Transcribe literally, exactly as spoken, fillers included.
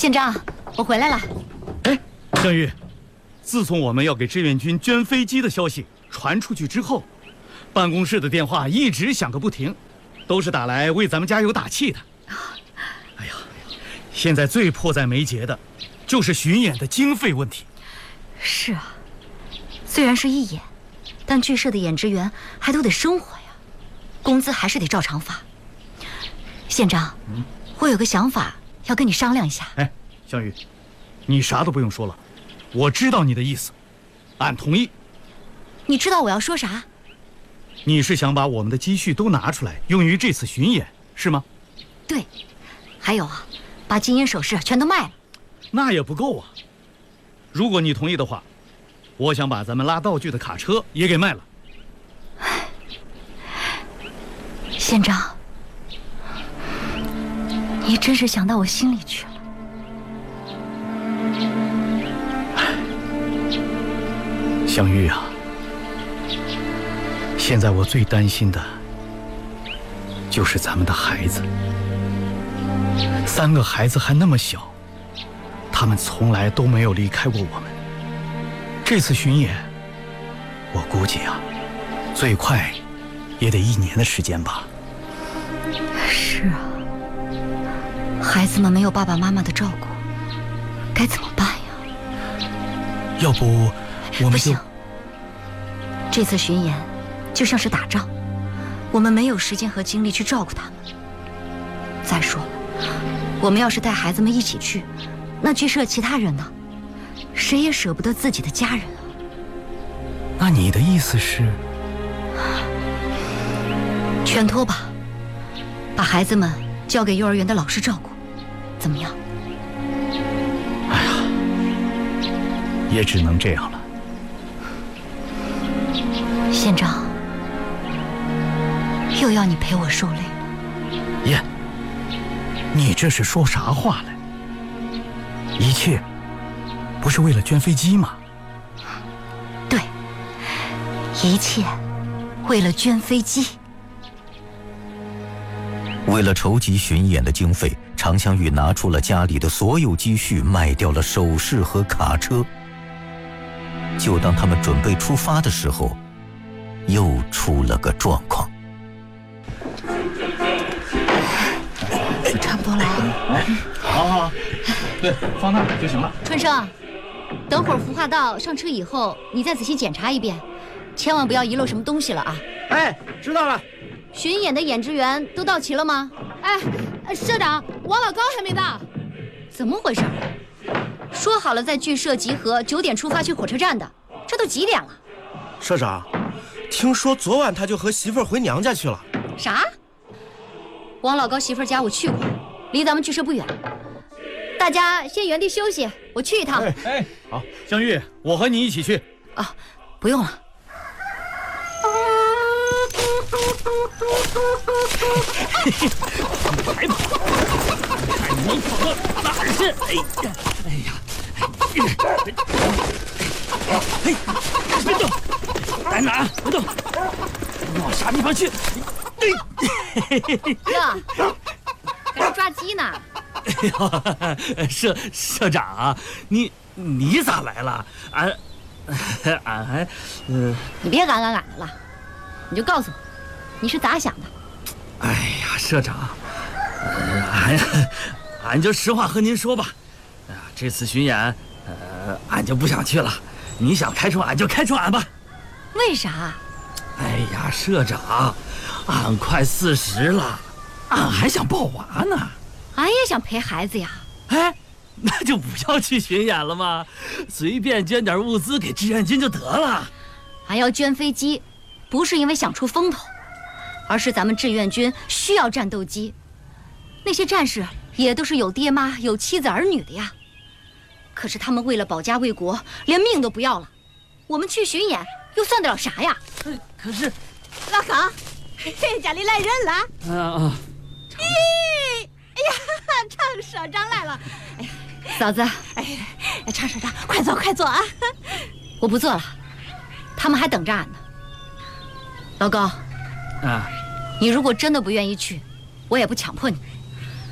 县长，我回来了。 哎，项羽，自从我们要给志愿军捐飞机的消息传出去之后，办公室的电话一直响个不停，都是打来为咱们加油打气的。哎呀，现在最迫在眉睫的，就是巡演的经费问题。 是啊，虽然是义演，但剧社的演职员还都得生活呀，工资还是得照常发。县长，嗯，我有个想法要跟你商量一下。 哎，项羽，你啥都不用说了，我知道你的意思，俺同意。 你知道我要说啥？ 你是想把我们的积蓄都拿出来用于这次巡演，是吗？ 对，还有啊，把金银首饰全都卖了。 那也不够啊。如果你同意的话，我想把咱们拉道具的卡车也给卖了。 县长，你真是想到我心里去了。 项羽啊，现在我最担心的就是咱们的孩子。三个孩子还那么小，他们从来都没有离开过我们。这次巡演，我估计啊，最快也得一年的时间吧。 是啊，孩子们没有爸爸妈妈的照顾，该怎么办呀？ 要不我们就…… 不行，这次巡演就像是打仗，我们没有时间和精力去照顾他们。再说了，我们要是带孩子们一起去，那剧社其他人呢？谁也舍不得自己的家人啊。 那你的意思是？ 全托吧，把孩子们交给幼儿园的老师照顾，怎么样？ 哎呀，也只能这样了。 县长，又要你陪我受累了。 耶，你这是说啥话来？一切不是为了捐飞机吗？ 对，一切为了捐飞机。 为了筹集巡演的经费，常香玉拿出了家里的所有积蓄，卖掉了首饰和卡车。就当他们准备出发的时候，又出了个状况。 差不多了。 好好好，对，放那儿就行了。 春生，等会儿服化道上车以后，你再仔细检查一遍，千万不要遗漏什么东西了啊！ 哎，知道了。 巡演的演职员都到齐了吗？ 哎，社长，王老高还没到。 怎么回事？说好了在剧社集合，九点出发去火车站的，这都几点了？ 社长，听说昨晚他就和媳妇儿回娘家去了。 啥？王老高媳妇儿家我去过，离咱们剧社不远。大家先原地休息，我去一趟。 哎，哎好，香玉，我和你一起去。 啊，不用了。 还跑？看你跑到哪儿去？哎呀，哎呀，哎，别动，在哪儿？别动，往啥地方去？ 哟，还是抓鸡呢？ 哎呦，社社长啊，你你咋来了？俺俺还……呃， 你别俺俺俺的了，你就告诉我，你是咋想的？ 哎呀，社长，呃、俺俺就实话和您说吧，啊，这次巡演，呃，俺就不想去了。你想开除俺就开除俺吧。 为啥？ 哎呀，社长，俺快四十了，俺还想抱娃呢。 俺也想陪孩子呀。 哎，那就不要去巡演了吗？随便捐点物资给志愿军就得了。 俺要捐飞机，不是因为想出风头，而是咱们志愿军需要战斗机。那些战士也都是有爹妈、有妻子儿女的呀。可是他们为了保家卫国，连命都不要了。我们去巡演又算得了啥呀？ 可是， 老高，嘿嘿，家里来人了。 啊啊！ 咦，哎呀，常社长来了。哎呀， 嫂子， 哎，常社长，快坐快坐啊！ 我不坐了，他们还等着俺呢。老高， 啊， 你如果真的不愿意去，我也不强迫你。